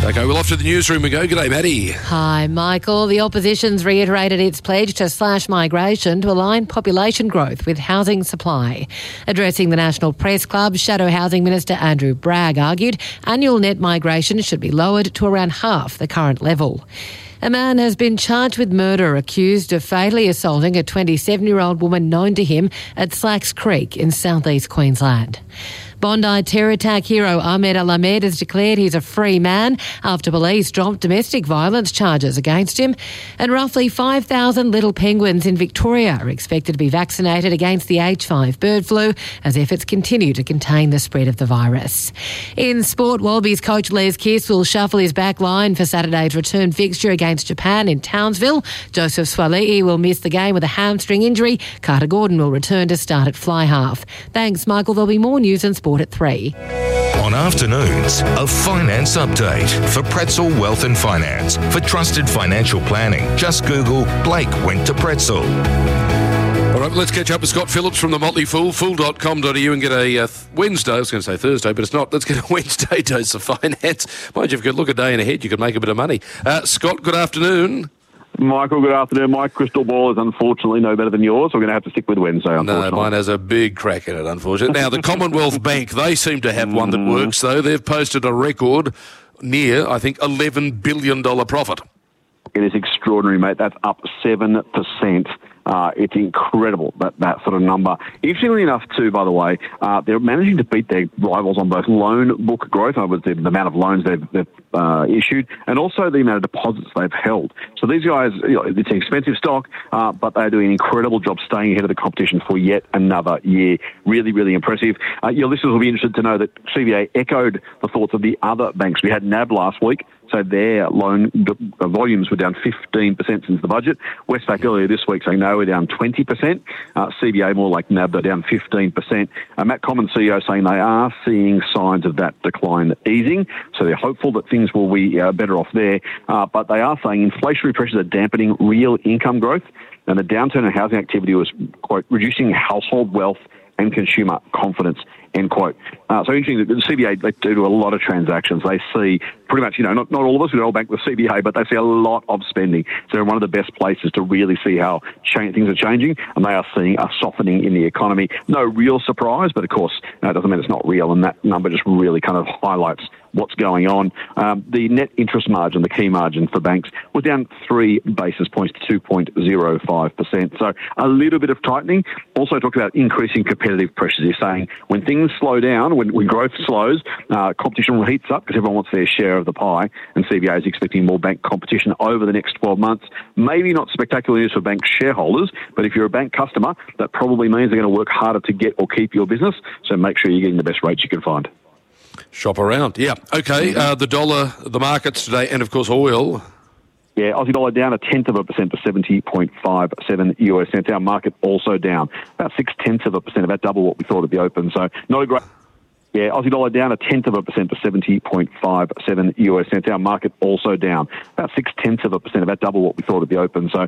Okay, well, off to the newsroom we go. G'day, Maddie. Hi, Michael. The opposition's reiterated its pledge to slash migration to align population growth with housing supply. Addressing the National Press Club, Shadow Housing Minister Andrew Bragg argued annual net migration should be lowered to around half the current level. A man has been charged with murder, accused of fatally assaulting a 27-year-old woman known to him at Slacks Creek in southeast Queensland. Bondi terror attack hero Ahmed Al-Ahmed has declared he's a free man after police dropped domestic violence charges against him. And roughly 5,000 little penguins in Victoria are expected to be vaccinated against the H5 bird flu as efforts continue to contain the spread of the virus. In sport, Wallabies coach Les Kiss will shuffle his back line for Saturday's return fixture against Japan in Townsville. Joseph Swali'i will miss the game with a hamstring injury. Carter Gordon will return to start at fly half. Thanks, Michael. There'll be more news and sport at 3. On afternoons, a finance update for Pretzel Wealth and Finance. For trusted financial planning, just Google Blake went to Pretzel. All right, let's catch up with Scott Phillips from the Motley Fool, fool.com.au, and get a Wednesday, I was going to say Thursday, but it's not. Let's get a Wednesday dose of finance. Mind you, if you could look a day in ahead, you could make a bit of money. Scott, good afternoon. Michael, good afternoon. My crystal ball is unfortunately no better than yours. We're going to have to stick with Wednesday, unfortunately. No, mine has a big crack in it, unfortunately. Now, the Commonwealth Bank, they seem to have one that works, though. They've posted a record near, I think, $11 billion profit. It is extraordinary, mate. That's up 7%. It's incredible, that sort of number. Interestingly enough, too, by the way, they're managing to beat their rivals on both loan book growth, in other words, the amount of loans they've issued, and also the amount of deposits they've held. So these guys, it's an expensive stock, but they're doing an incredible job staying ahead of the competition for yet another year. Really, really impressive. Your listeners will be interested to know that CBA echoed the thoughts of the other banks. We had NAB last week. So their loan volumes were down 15% since the budget. Westpac earlier this week saying no, we're down 20%. CBA more like NAB, they're down 15%. Matt Commons, CEO, saying they are seeing signs of that decline easing. So they're hopeful that things will be better off there. But they are saying inflationary pressures are dampening real income growth. And the downturn in housing activity was, quote, reducing household wealth and consumer confidence, end quote. So interesting that the CBA, they do a lot of transactions. They see pretty much, not all of us, we all bank with CBA, but they see a lot of spending. So they're one of the best places to really see how things are changing, and they are seeing a softening in the economy. No real surprise, but of course, it doesn't mean it's not real, and that number just really kind of highlights what's going on. The net interest margin, the key margin for banks, was down 3 basis points to 2.05%. So a little bit of tightening. Also talked about increasing competitive pressures. He's saying when things slow down, when growth slows, competition heats up because everyone wants their share of the pie, and CBA is expecting more bank competition over the next 12 months. Maybe not spectacular news for bank shareholders, but if you're a bank customer, that probably means they're going to work harder to get or keep your business. So make sure you're getting the best rates you can find. Shop around, yeah. Okay, the dollar, the markets today, and of course oil. Yeah, Aussie dollar down 0.1% to 70.57 US cents. Our market also down about 0.6%, about double what we thought at the open. So not a great. Yeah, Aussie dollar down 0.1% to 70.57 US cents. Our market also down about 0.6%, about double what we thought at the open. So